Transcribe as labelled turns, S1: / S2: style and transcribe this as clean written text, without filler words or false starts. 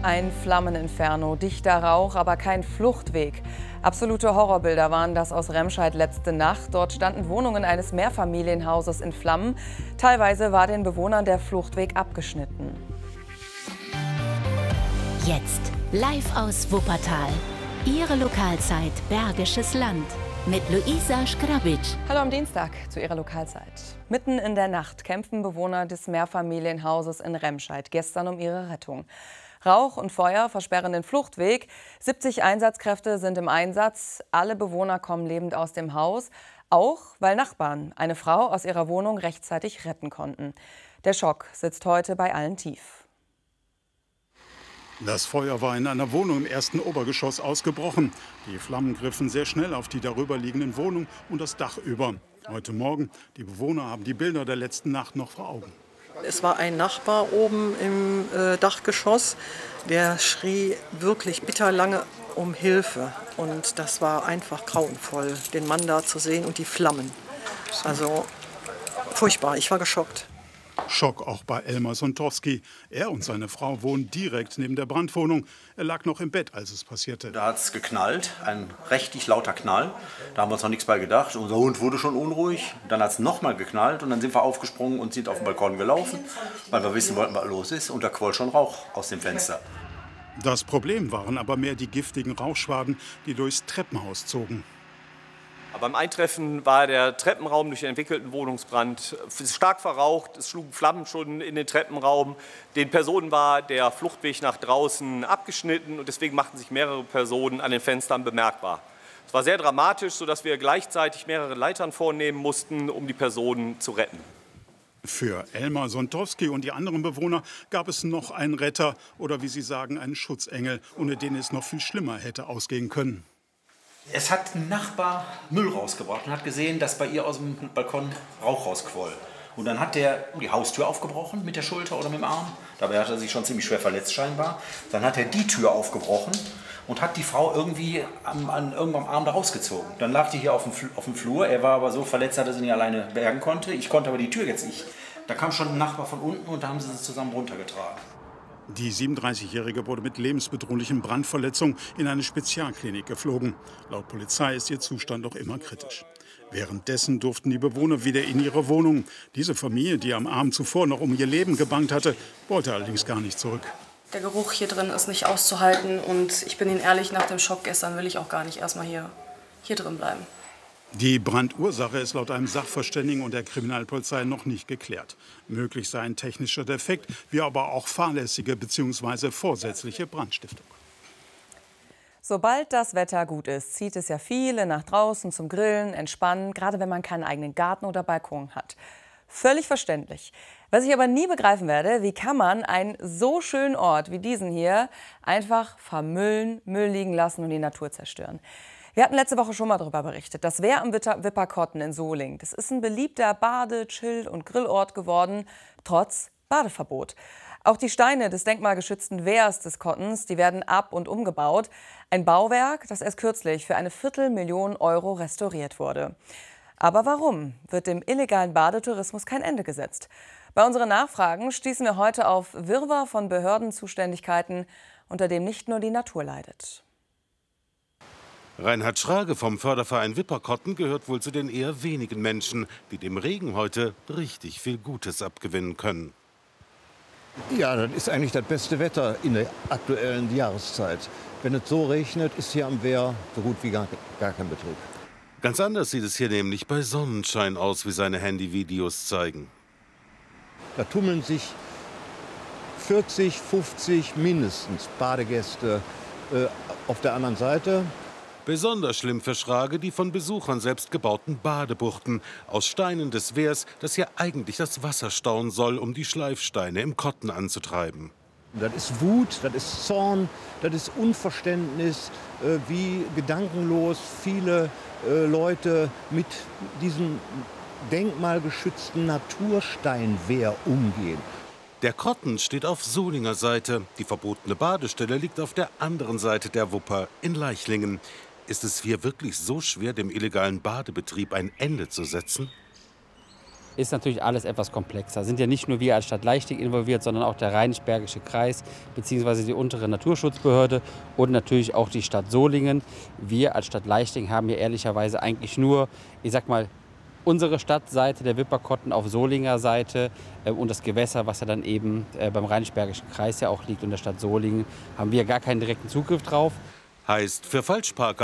S1: Ein Flammeninferno, dichter Rauch, aber kein Fluchtweg. Absolute Horrorbilder waren das aus Remscheid letzte Nacht. Dort standen Wohnungen eines Mehrfamilienhauses in Flammen. Teilweise war den Bewohnern der Fluchtweg abgeschnitten.
S2: Jetzt live aus Wuppertal. Ihre Lokalzeit Bergisches Land mit Luisa Škrabic.
S1: Hallo am Dienstag zu Ihrer Lokalzeit. Mitten in der Nacht kämpfen Bewohner des Mehrfamilienhauses in Remscheid gestern um ihre Rettung. Rauch und Feuer versperren den Fluchtweg. 70 Einsatzkräfte sind im Einsatz. Alle Bewohner kommen lebend aus dem Haus. Auch weil Nachbarn eine Frau aus ihrer Wohnung rechtzeitig retten konnten. Der Schock sitzt heute bei allen tief.
S3: Das Feuer war in einer Wohnung im ersten Obergeschoss ausgebrochen. Die Flammen griffen sehr schnell auf die darüberliegenden Wohnung und das Dach über. Heute Morgen, die Bewohner haben die Bilder der letzten Nacht noch vor Augen.
S4: Es war ein Nachbar oben im Dachgeschoss, der schrie wirklich bitterlange um Hilfe. Und das war einfach grauenvoll, den Mann da zu sehen und die Flammen. Also furchtbar, ich war geschockt.
S3: Schock auch bei Elmar Sontowski. Er und seine Frau wohnen direkt neben der Brandwohnung. Er lag noch im Bett, als es passierte.
S5: Da hat es geknallt, ein richtig lauter Knall. Da haben wir uns noch nichts bei gedacht. Unser Hund wurde schon unruhig. Dann hat es nochmal geknallt und dann sind wir aufgesprungen und sind auf den Balkon gelaufen, weil wir wissen wollten, was los ist. Und da quoll schon Rauch aus dem Fenster.
S3: Das Problem waren aber mehr die giftigen Rauchschwaden, die durchs Treppenhaus zogen.
S6: Beim Eintreffen war der Treppenraum durch den entwickelten Wohnungsbrand stark verraucht. Es schlugen Flammen schon in den Treppenraum. Den Personen war der Fluchtweg nach draußen abgeschnitten und deswegen machten sich mehrere Personen an den Fenstern bemerkbar. Es war sehr dramatisch, sodass wir gleichzeitig mehrere Leitern vornehmen mussten, um die Personen zu retten.
S3: Für Elmar Sontowski und die anderen Bewohner gab es noch einen Retter oder wie sie sagen, einen Schutzengel, ohne den es noch viel schlimmer hätte ausgehen können.
S5: Es hat ein Nachbar Müll rausgebracht und hat gesehen, dass bei ihr aus dem Balkon Rauch rausquoll. Und dann hat der die Haustür aufgebrochen mit der Schulter oder mit dem Arm. Dabei hat er sich schon ziemlich schwer verletzt scheinbar. Dann hat er die Tür aufgebrochen und hat die Frau irgendwie irgendwann am Arm da rausgezogen. Dann lag die hier auf dem Flur. Er war aber so verletzt, dass er sie nicht alleine bergen konnte. Ich konnte aber die Tür jetzt nicht. Da kam schon ein Nachbar von unten und da haben sie sie zusammen runtergetragen.
S3: Die 37-Jährige wurde mit lebensbedrohlichen Brandverletzungen in eine Spezialklinik geflogen. Laut Polizei ist ihr Zustand noch immer kritisch. Währenddessen durften die Bewohner wieder in ihre Wohnung. Diese Familie, die am Abend zuvor noch um ihr Leben gebangt hatte, wollte allerdings gar nicht zurück.
S7: Der Geruch hier drin ist nicht auszuhalten und ich bin Ihnen ehrlich, nach dem Schock gestern will ich auch gar nicht erstmal hier drin bleiben.
S3: Die Brandursache ist laut einem Sachverständigen und der Kriminalpolizei noch nicht geklärt. Möglich sei ein technischer Defekt, wie aber auch fahrlässige bzw. vorsätzliche Brandstiftung.
S1: Sobald das Wetter gut ist, zieht es ja viele nach draußen zum Grillen, Entspannen, gerade wenn man keinen eigenen Garten oder Balkon hat. Völlig verständlich. Was ich aber nie begreifen werde, wie kann man einen so schönen Ort wie diesen hier einfach vermüllen, Müll liegen lassen und die Natur zerstören. Wir hatten letzte Woche schon mal darüber berichtet. Das Wehr am Wipperkotten in Soling. Das ist ein beliebter Bade-, Chill- und Grillort geworden, trotz Badeverbot. Auch die Steine des denkmalgeschützten Wehrs des Kottens, die werden ab- und umgebaut. Ein Bauwerk, das erst kürzlich für eine 250.000 € restauriert wurde. Aber warum wird dem illegalen Badetourismus kein Ende gesetzt? Bei unseren Nachfragen stießen wir heute auf Wirrwarr von Behördenzuständigkeiten, unter dem nicht nur die Natur leidet.
S8: Reinhard Schrage vom Förderverein Wipperkotten gehört wohl zu den eher wenigen Menschen, die dem Regen heute richtig viel Gutes abgewinnen können.
S9: Ja, das ist eigentlich das beste Wetter in der aktuellen Jahreszeit. Wenn es so regnet, ist hier am Wehr so gut wie gar kein Betrieb.
S8: Ganz anders sieht es hier nämlich bei Sonnenschein aus, wie seine Handyvideos zeigen.
S9: Da tummeln sich 40, 50 mindestens Badegäste auf der anderen Seite.
S8: Besonders schlimm für Schrage die von Besuchern selbst gebauten Badebuchten aus Steinen des Wehrs, das ja eigentlich das Wasser stauen soll, um die Schleifsteine im Kotten anzutreiben.
S9: Das ist Wut, das ist Zorn, das ist Unverständnis, wie gedankenlos viele Leute mit diesem denkmalgeschützten Natursteinwehr umgehen.
S8: Der Kotten steht auf Solinger Seite. Die verbotene Badestelle liegt auf der anderen Seite der Wupper in Leichlingen. Ist es hier wirklich so schwer, dem illegalen Badebetrieb ein Ende zu setzen?
S10: ist natürlich alles etwas komplexer. Sind ja nicht nur wir als Stadt Leichting involviert, sondern auch der Rheinisch-Bergische Kreis bzw. die untere Naturschutzbehörde und natürlich auch die Stadt Solingen. Wir als Stadt Leichting haben ja ehrlicherweise eigentlich nur, ich sag mal, unsere Stadtseite, der Wipperkotten auf Solinger Seite und das Gewässer, was ja dann eben beim Rheinisch-Bergischen Kreis ja auch liegt und der Stadt Solingen, haben wir gar keinen direkten Zugriff drauf.
S8: Heißt, für Falschparker